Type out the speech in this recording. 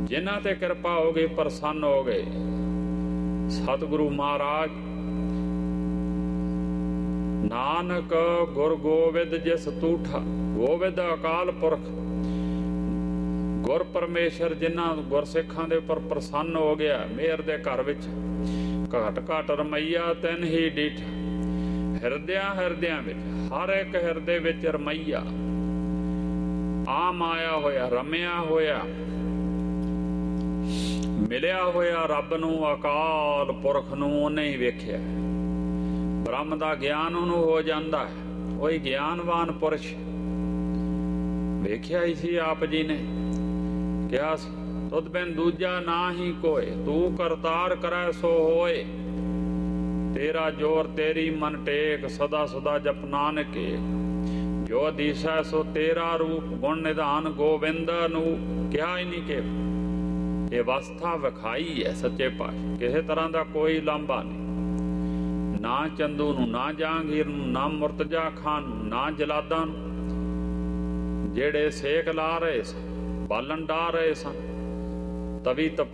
ਜਿਨ੍ਹਾਂ ਤੇ ਕਿਰਪਾ ਹੋ ਗਈ, ਪ੍ਰਸੰਨ ਹੋ ਗਏ ਸਤਿਗੁਰੂ ਮਹਾਰਾਜ। ਨਾਨਕ ਗੁਰ ਗੋਬਿੰਦ ਜਿਸ ਤੂਠਾ, ਗੋਬਿੰਦ ਅਕਾਲ ਪੁਰਖ, ਗੁਰ ਪਰਮੇਸ਼ਰ ਜਿਨ੍ਹਾਂ ਗੁਰਸਿੱਖਾਂ ਦੇ ਉੱਪਰ ਪ੍ਰਸੰਨ ਹੋ ਗਿਆ, ਮੇਰ ਦੇ ਘਰ ਵਿੱਚ ਘਟ ਘਟ ਰਮਈਆ ਤੈਨ ਹੀ ਡੀਠ। ਹਿਰਦਿਆਂ ਹਿਰਦਿਆਂ ਵਿੱਚ, ਹਰ ਇੱਕ ਹਿਰਦੇ ਵਿੱਚ ਰਮਈਆ ਆਮ ਆਇਆ ਹੋਇਆ, ਰਮਿਆ ਹੋਇਆ, ਮਿਲਿਆ ਹੋਇਆ ਰੱਬ ਨੂੰ, ਅਕਾਲ ਪੁਰਖ ਨੂੰ ਉਹਨੇ ਹੀ ਵੇਖਿਆ। ਬ੍ਰਹਮ ਦਾ ਗਿਆਨ ਉਹਨੂੰ ਹੋ ਜਾਂਦਾ ਹੈ, ਉਹੀ ਗਿਆਨਵਾਨ ਪੁਰਸ਼ ਵੇਖਿਆ ਹੀ ਸੀ। ਆਪ ਜੀ ਨੇ ਕਿਹਾ ਸੀ, ਤੁਧ ਬਿਨ ਦੂਜਾ ਨਾ ਹੀ ਕੋਏ, ਤੂੰ ਕਰਤਾਰ ਕਰੈ ਸੋ ਹੋਏ। ਤੇਰਾ ਜੋਰ ਤੇਰੀ ਮਨ ਟੇਕ, ਸਦਾ ਸਦਾ ਜਪ ਨਾਨਕੇ। ਜੋ ਦੀਸੈ ਸੋ ਤੇਰਾ ਰੂਪ, ਗੁਣ ਨਿਧਾਨ ਗੋਬਿੰਦ ਨੂੰ ਕਿਹਾ ਹੀ ਨਹੀਂ ਕਿ ਇਹ ਅਵਸਥਾ ਵਿਖਾਈ ਹੈ ਸੱਚੇ ਪਾਤਸ਼ਾਹ। ਕਿਸੇ ਤਰ੍ਹਾਂ ਦਾ ਕੋਈ ਲਾਂਭਾ ਨਹੀਂ, ਨਾ ਚੰਦੂ ਨੂੰ, ਨਾ ਜਹਾਂਗੀਰ ਨੂੰ, ਨਾ ਮੁਰਤਜ਼ਾ ਖਾਨ ਨੂੰ, ਨਾ ਜਲਾਦਾਂ ਨੂੰ, ਜਿਹੜੇ ਸੇਕ ਲਾ ਰਹੇ ਸਨ, ਬਾਲਣ ਡਾ ਰਹੇ ਸਨ, ਤਵੀ ਤਪਾ